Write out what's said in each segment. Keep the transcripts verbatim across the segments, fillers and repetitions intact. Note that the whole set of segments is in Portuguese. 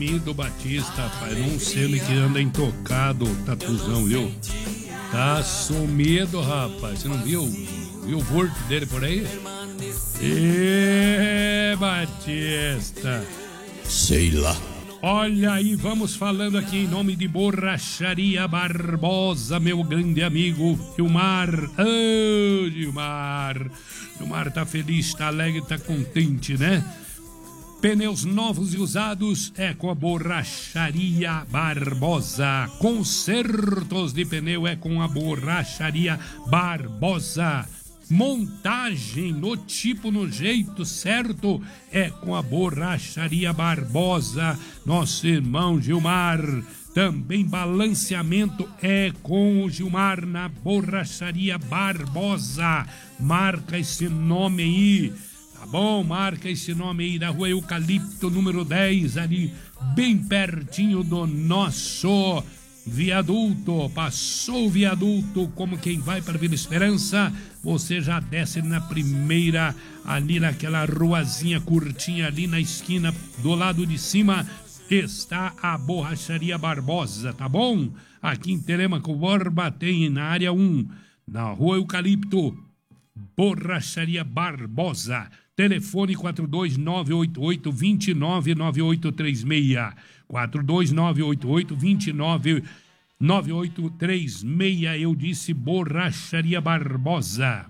sumido, Batista, rapaz. Não sei ele que anda intocado, tatuzão, viu? Tá sumido, rapaz. Você não viu? Viu o vorto dele por aí? Ê, Batista. Sei lá. Olha aí, vamos falando aqui em nome de Borracharia Barbosa, meu grande amigo Gilmar. Ô, oh, Gilmar. Gilmar tá feliz, tá alegre, tá contente, né? Pneus novos e usados é com a Borracharia Barbosa. Consertos de pneu é com a Borracharia Barbosa. Montagem no tipo, no jeito certo é com a Borracharia Barbosa, nosso irmão Gilmar. Também balanceamento é com o Gilmar na Borracharia Barbosa. Marca esse nome aí, tá bom? Marca esse nome aí, da rua Eucalipto, número dez, ali bem pertinho do nosso viaduto. Passou o viaduto, como quem vai para Vila Esperança, você já desce na primeira, ali naquela ruazinha curtinha, ali na esquina do lado de cima está a Borracharia Barbosa, tá bom? Aqui em Telêmaco Borba tem na área um, na rua Eucalipto, Borracharia Barbosa. Telefone quatro dois nove oito oito, dois nove nove oito três seis. quatro dois nove oito oito, dois nove nove oito três seis. Eu disse Borracharia Barbosa.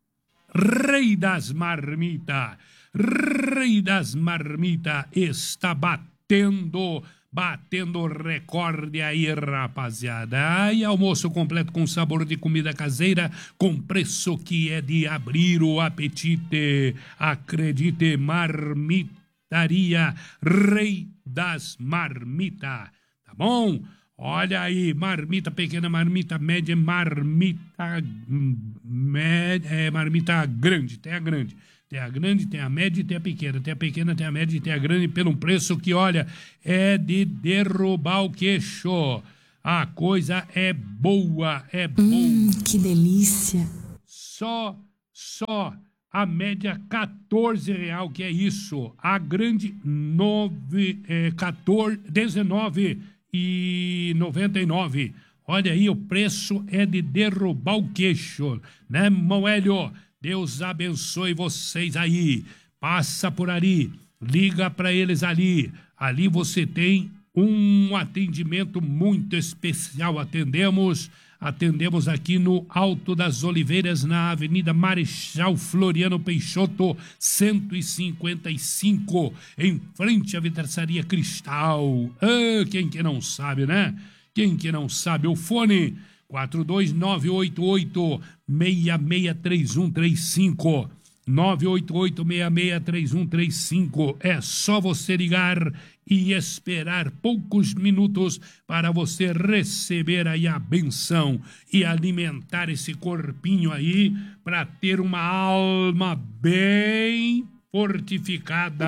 Rei das Marmitas. Rei das Marmitas está batendo, batendo recorde aí, rapaziada. E almoço completo com sabor de comida caseira, com preço que é de abrir o apetite. Acredite, Marmitaria Rei das Marmitas, tá bom? Olha aí, marmita pequena, marmita média, marmita média, é, marmita grande, tem a grande. Tem a grande, tem a média e tem a pequena. Tem a pequena, tem a média e tem a grande, pelo preço que, olha, é de derrubar o queixo. A coisa é boa, é boa. Hum, que delícia. Só, só a média quatorze real, que é isso. A grande nove, é, quatorze, dezenove e noventa e nove. Olha aí, o preço é de derrubar o queixo, né, Moélio? Deus abençoe vocês aí. Passa por ali, liga para eles ali. Ali você tem um atendimento muito especial. Atendemos, atendemos aqui no Alto das Oliveiras, na Avenida Marechal Floriano Peixoto, cento e cinquenta e cinco, em frente à Vidraçaria Cristal. Ah, quem que não sabe, né? Quem que não sabe? O fone quatro dois nove oito oito, seis seis três um três cinco, nove oito oito, seis seis três um três cinco. É só você ligar e esperar poucos minutos para você receber aí a benção e alimentar esse corpinho aí para ter uma alma bem fortificada.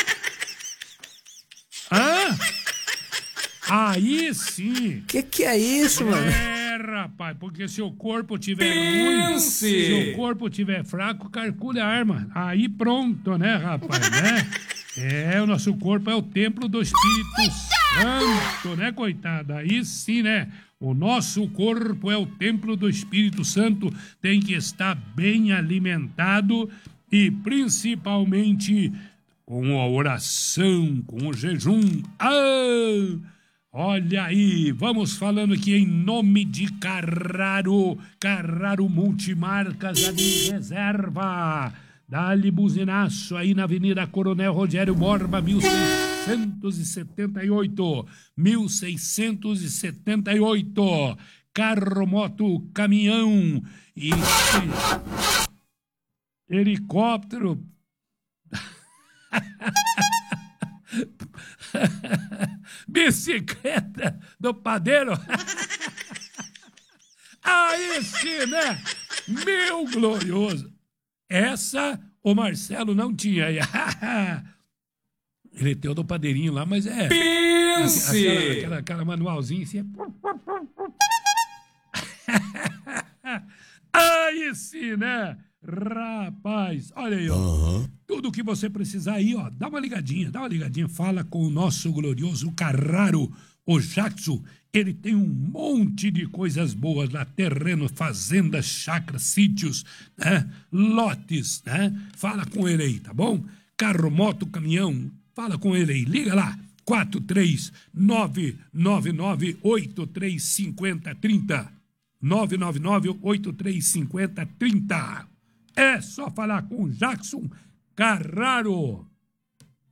Hã? Aí sim. Que que é isso, mano? É, rapaz, porque se o corpo tiver ruim, se o corpo tiver fraco, calcule a arma. Aí pronto, né, rapaz, né? É, o nosso corpo é o templo do Espírito Santo, né, coitada? Aí sim, né? O nosso corpo é o templo do Espírito Santo, tem que estar bem alimentado e principalmente com a oração, com o jejum. Ah! Olha aí, vamos falando aqui em nome de Carraro, Carraro Multimarcas, ali em Reserva. Dá-lhe buzinaço aí na Avenida Coronel Rogério Borba, mil seiscentos e setenta e oito. mil seiscentos e setenta e oito. Carro, moto, caminhão e helicóptero. Bicicleta do padeiro. Aí sim, né? Meu glorioso. Essa o Marcelo não tinha. Ele tem o do padeirinho lá, mas é... Pense! Aquela, aquela, aquela manualzinha assim. Aí sim, né? Rapaz, olha aí, ó. Uhum. Tudo que você precisar aí, ó, dá uma ligadinha, dá uma ligadinha, fala com o nosso glorioso Carraro, o Jackson. Ele tem um monte de coisas boas lá, terreno, fazendas, chácaras, sítios, né? Lotes, né? Fala com ele aí, tá bom? Carro, moto, caminhão, fala com ele aí, liga lá, quatro três nove nove nove oito três cinco zero três zero, nove nove nove oito três cinco zero três zero. É só falar com o Jackson Carraro.